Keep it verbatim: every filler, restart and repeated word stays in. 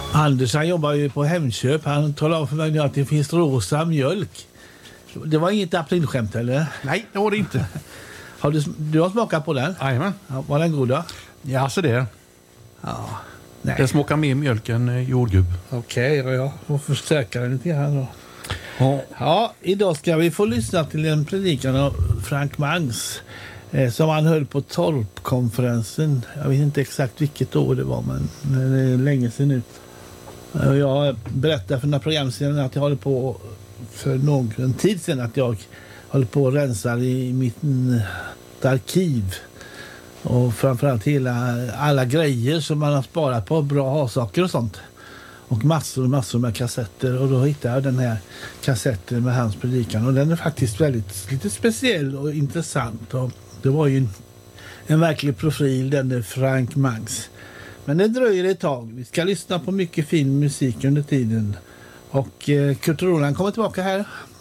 Anders, han jobbar ju på Hemköp. Han talar om för mig att det finns rosa mjölk. Det var inget aprilskämt, eller? Nej, det var det inte. Har du, du har smakat på den? Jajamän. Ja, var den god då? Ja, så det. Ja. Nej. Den smakar mer mjölk än eh, jordgubb. Okej, okay, jag får förstärka den lite grann då. Ja. Ja, idag ska vi få lyssna till en predikan av Frank Mangs eh, som han höll på Torpkonferensen. Jag vet inte exakt vilket år det var, men det är länge sedan nu. Jag berättade för några program sedan att jag håller på för någon tid sedan att jag håller på att rensa i mitt arkiv. Och framförallt hela, alla grejer som man har sparat på, bra ha-saker och sånt. Och massor och massor med kassetter. Och då hittade jag den här kassetten med hans predikan. Och den är faktiskt väldigt lite speciell och intressant. Och det var ju en, en verklig profil, den är Frank Mangs. Men det dröjer ett tag. Vi ska lyssna på mycket fin musik under tiden. Och eh, Kurt Roland kommer tillbaka här